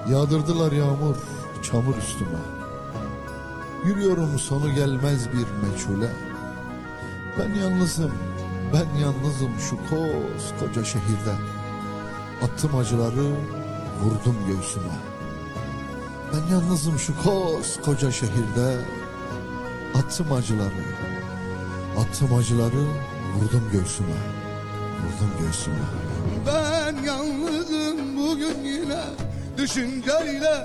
Yağdırdılar yağmur, çamur üstüme. Yürüyorum sonu gelmez bir meçhule. Ben yalnızım, ben yalnızım şu koskoca şehirde. Attım acıları, vurdum göğsüme. Ben yalnızım şu koskoca şehirde. Attım acıları, vurdum göğsüme. Vurdum göğsüme. Ben yalnızım bugün yine düşünceyle.